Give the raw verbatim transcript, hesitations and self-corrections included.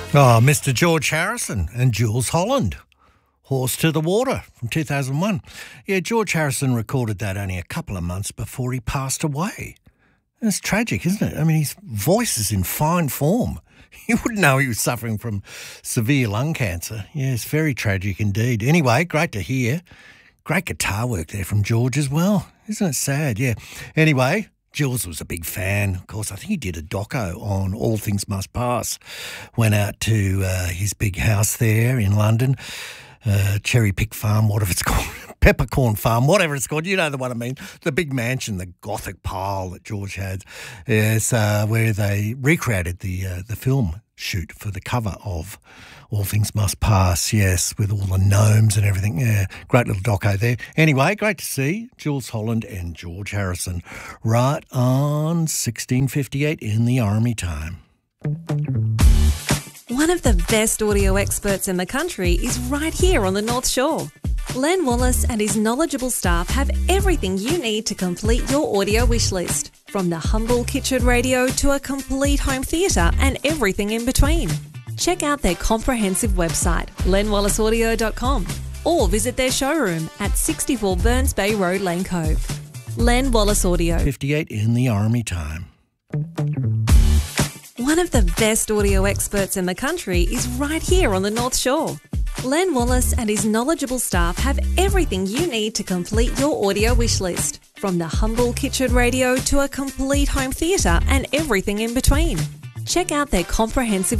Oh, Mister George Harrison and Jools Holland. Horse to the Water from two thousand one. Yeah, George Harrison recorded that only a couple of months before he passed away. It's tragic, isn't it? I mean, his voice is in fine form. You wouldn't know he was suffering from severe lung cancer. Yeah, it's very tragic indeed. Anyway, great to hear. Great guitar work there from George as well. Isn't it sad? Yeah. Anyway, Jools was a big fan. Of course, I think he did a doco on All Things Must Pass. Went out to uh, his big house there in London, uh, Cherry Pick Farm, whatever it's called, Peppercorn Farm, whatever it's called. You know the one I mean. The big mansion, the Gothic pile that George had. Yes, uh, where they recreated the uh, the film shoot for the cover of All Things Must Pass, yes, with all the gnomes and everything. Yeah, great little doco there. Anyway, great to see Jools Holland and George Harrison right on sixteen fifty-eight in the Army time. One of the best audio experts in the country is right here on the North Shore. Len Wallace and his knowledgeable staff have everything you need to complete your audio wish list, from the humble kitchen radio to a complete home theatre and everything in between. Check out their comprehensive website, len wallace audio dot com, or visit their showroom at sixty-four Burns Bay Road, Lane Cove. Len Wallace Audio. fifty-eight in the Army time. One of the best audio experts in the country is right here on the North Shore. Len Wallace and his knowledgeable staff have everything you need to complete your audio wish list, from the humble kitchen radio to a complete home theatre and everything in between. Check out their comprehensive